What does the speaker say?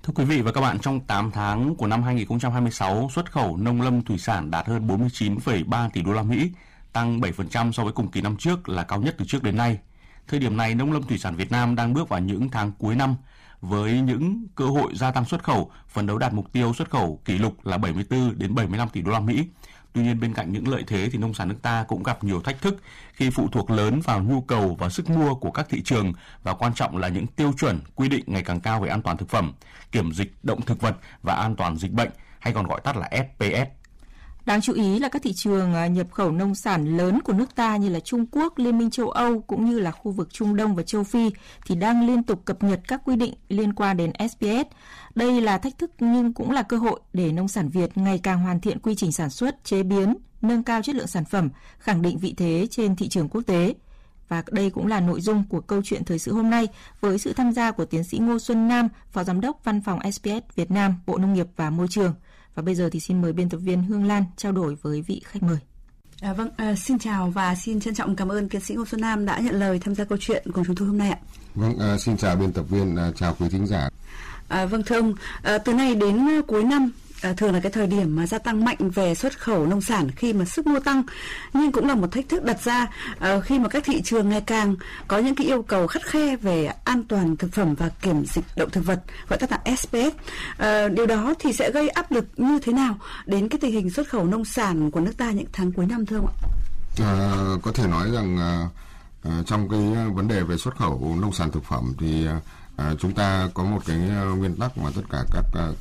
Thưa quý vị và các bạn, trong 8 tháng của năm 2026, xuất khẩu nông lâm thủy sản đạt hơn 49,3 tỷ đô la Mỹ, tăng 7% so với cùng kỳ năm trước, là cao nhất từ trước đến nay. Thời điểm này, nông lâm thủy sản Việt Nam đang bước vào những tháng cuối năm với những cơ hội gia tăng xuất khẩu, phấn đấu đạt mục tiêu xuất khẩu kỷ lục là 74 đến 75 tỷ đô la Mỹ. Tuy nhiên, bên cạnh những lợi thế thì nông sản nước ta cũng gặp nhiều thách thức khi phụ thuộc lớn vào nhu cầu và sức mua của các thị trường, và quan trọng là những tiêu chuẩn quy định ngày càng cao về an toàn thực phẩm, kiểm dịch động thực vật và an toàn dịch bệnh, hay còn gọi tắt là SPS. Đáng chú ý là các thị trường nhập khẩu nông sản lớn của nước ta như là Trung Quốc, Liên minh châu Âu cũng như là khu vực Trung Đông và châu Phi thì đang liên tục cập nhật các quy định liên quan đến SPS. Đây là thách thức nhưng cũng là cơ hội để nông sản Việt ngày càng hoàn thiện quy trình sản xuất, chế biến, nâng cao chất lượng sản phẩm, khẳng định vị thế trên thị trường quốc tế. Và đây cũng là nội dung của câu chuyện thời sự hôm nay với sự tham gia của tiến sĩ Ngô Xuân Nam, Phó Giám đốc Văn phòng SPS Việt Nam, Bộ Nông nghiệp và Môi trường. Và bây giờ thì xin mời biên tập viên Hương Lan trao đổi với vị khách mời. Xin chào và xin trân trọng cảm ơn tiến sĩ Ngô Xuân Nam đã nhận lời tham gia câu chuyện cùng chúng tôi hôm nay ạ. Xin chào biên tập viên, chào quý thính giả. Thưa ông, từ nay đến cuối năm thường là cái thời điểm mà gia tăng mạnh về xuất khẩu nông sản khi mà sức mua tăng, nhưng cũng là một thách thức đặt ra khi mà các thị trường ngày càng có những cái yêu cầu khắt khe về an toàn thực phẩm và kiểm dịch động thực vật, gọi tắt là SPS. Điều đó thì sẽ gây áp lực như thế nào đến cái tình hình xuất khẩu nông sản của nước ta những tháng cuối năm thưa ông ạ? Có thể nói rằng trong cái vấn đề về xuất khẩu nông sản thực phẩm thì chúng ta có một cái nguyên tắc mà tất cả các